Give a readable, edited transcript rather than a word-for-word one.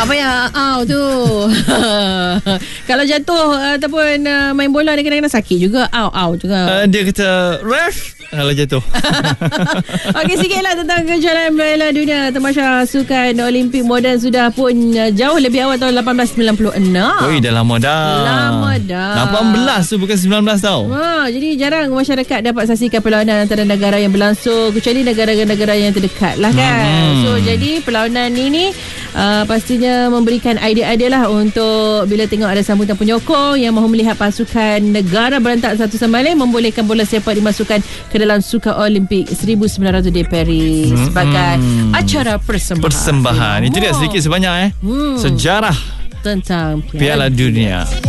Tak payah tu. Kalau jatuh ataupun main bola dia kena sakit juga. Juga. Dia kata ref kalau jatuh. Okey, sikitlah tentang kejuaraan Piala Dunia Tamasya Sukan Olimpik Moden sudah pun jauh lebih awal tahun 1896. Oi, dah lama dah. 18 tu bukan 19 tau. Jadi jarang masyarakat dapat saksikan perlawanan antara negara yang berlangsung, kecuali negara-negara yang terdekat lah kan. So jadi perlawanan ini pastinya memberikan idea-idea lah untuk bila tengok ada sambutan penyokong yang mahu melihat pasukan negara berantak satu sama lain, membolehkan bola sepak dimasukkan ke dalam Sukan Olimpik 1900 di Paris sebagai acara persembahan. Itu dia sedikit sebanyak sejarah tentang Piala Dunia.